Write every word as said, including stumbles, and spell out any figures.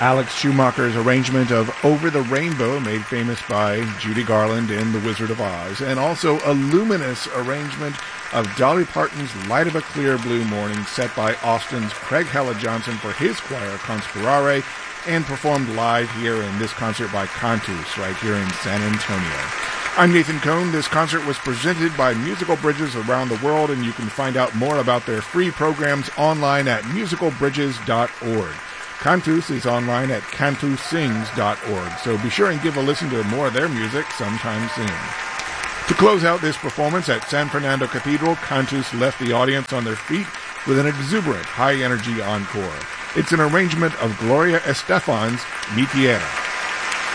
Alex Schumacher's arrangement of Over the Rainbow, made famous by Judy Garland in The Wizard of Oz, and also a luminous arrangement of Dolly Parton's Light of a Clear Blue Morning, set by Austin's Craig Hella Johnson for his choir Conspirare, and performed live here in this concert by Cantus, right here in San Antonio. I'm Nathan Cohn. This concert was presented by Musical Bridges around the world, and you can find out more about their free programs online at musical bridges dot org. Cantus is online at cantus sings dot org, so be sure and give a listen to more of their music sometime soon. To close out this performance at San Fernando Cathedral, Cantus left the audience on their feet with an exuberant, high-energy encore. It's an arrangement of Gloria Estefan's Mi Tierra.